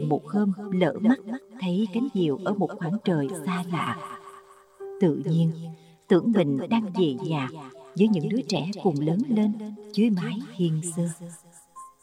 một hôm lỡ mắt thấy cánh diều ở một khoảng trời xa lạ. Tự nhiên tưởng mình đang về nhà với những đứa trẻ cùng lớn lên dưới mái hiên xưa.